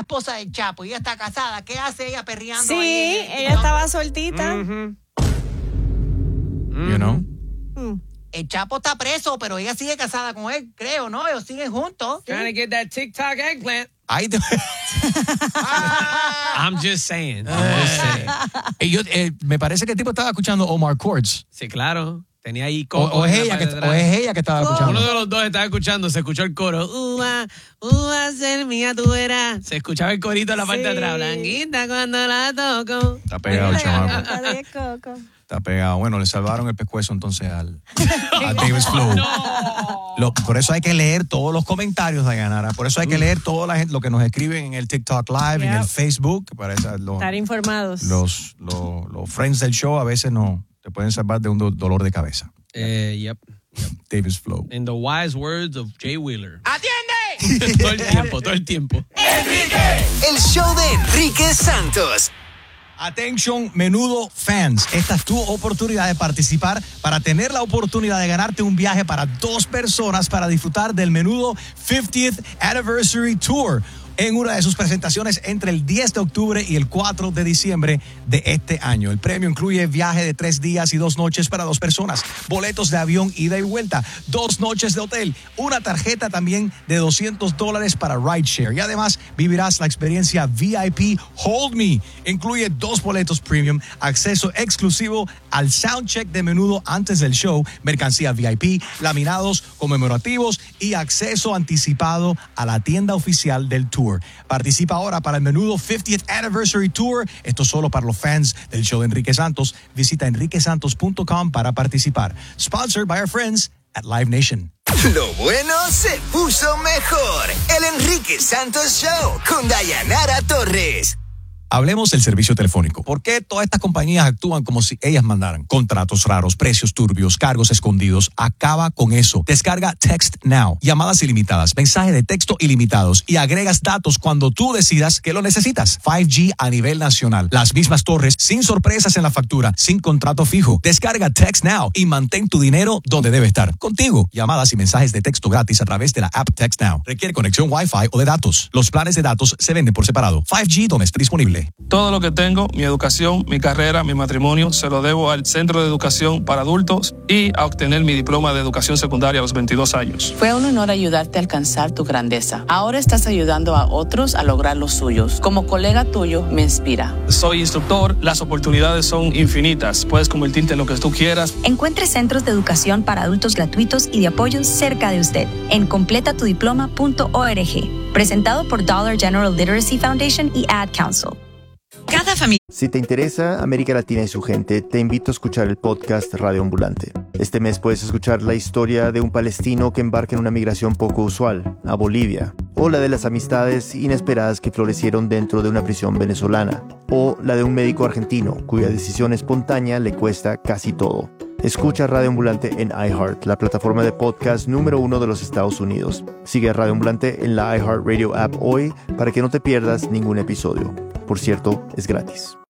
esposa del Chapo y ella está casada, ¿qué hace ella perreando? Sí, ahí ella estaba soltita. You know? El Chapo está preso, pero ella sigue casada con él, creo, ¿no? Ellos siguen juntos. Trying to get that TikTok eggplant. I'm just saying. Me parece que el tipo estaba escuchando Omar Courtz. Sí, claro. Tenía ahí O es ella que estaba escuchando. Uno de los dos estaba escuchando, se escuchó el coro. Ser mía tú eras. Se escuchaba el corito en la parte de atrás. Blanquita cuando la toco. Está pegado el chamaco. De coco. Está pegado. Bueno, le salvaron el pescuezo entonces a Davis Flow. Por eso hay que leer todos los comentarios, Dayanara. Por eso hay que leer todo lo que nos escriben en el TikTok Live, en el Facebook. Para estar informados. Los friends del show a veces no te pueden salvar de un dolor de cabeza. Yep. Davis Flow. In the wise words of Jay Wheeler. ¡Atiende! todo el tiempo. El show de Enrique Santos. Atención, menudo fans. Esta es tu oportunidad de participar para tener la oportunidad de ganarte un viaje para 2 personas para disfrutar del menudo 50th Anniversary Tour en una de sus presentaciones entre el 10 de octubre y el 4 de diciembre de este año. El premio incluye viaje de 3 días y 2 noches para 2 personas, boletos de avión ida y vuelta, 2 noches de hotel, una tarjeta también de $200 para rideshare y además vivirás la experiencia VIP Hold Me. Incluye 2 boletos premium, acceso exclusivo al soundcheck de menudo antes del show, mercancía VIP, laminados conmemorativos y acceso anticipado a la tienda oficial del tour. Participa ahora para el menudo 50th Anniversary Tour. Esto es solo para los fans del show de Enrique Santos. Visita enriquesantos.com para participar. Sponsored by our friends at Live Nation. Lo bueno se puso mejor. El Enrique Santos Show con Dayanara Torres. Hablemos del servicio telefónico. ¿Por qué todas estas compañías actúan como si ellas mandaran? Contratos raros, precios turbios, cargos escondidos. Acaba con eso. Descarga Text Now. Llamadas ilimitadas, mensajes de texto ilimitados y agregas datos cuando tú decidas que lo necesitas. 5G a nivel nacional. Las mismas torres, sin sorpresas en la factura, sin contrato fijo. Descarga Text Now y mantén tu dinero donde debe estar. Contigo. Llamadas y mensajes de texto gratis a través de la app Text Now. Requiere conexión Wi-Fi o de datos. Los planes de datos se venden por separado. 5G donde esté disponible. Todo lo que tengo, mi educación, mi carrera, mi matrimonio, se lo debo al Centro de Educación para Adultos y a obtener mi diploma de educación secundaria a los 22 años. Fue un honor ayudarte a alcanzar tu grandeza. Ahora estás ayudando a otros a lograr los suyos. Como colega tuyo, me inspira. Soy instructor, las oportunidades son infinitas. Puedes convertirte en lo que tú quieras. Encuentre centros de educación para adultos gratuitos y de apoyo cerca de usted en completatudiploma.org. Presentado por Dollar General Literacy Foundation y Ad Council. Cada familia. Si te interesa América Latina y su gente, te invito a escuchar el podcast Radio Ambulante. Este mes puedes escuchar la historia de un palestino que embarca en una migración poco usual, a Bolivia, o la de las amistades inesperadas que florecieron dentro de una prisión venezolana, o la de un médico argentino cuya decisión espontánea le cuesta casi todo. Escucha Radio Ambulante en iHeart, la plataforma de podcast número 1 de los Estados Unidos. Sigue a Radio Ambulante en la iHeartRadio app hoy para que no te pierdas ningún episodio. Por cierto, es gratis.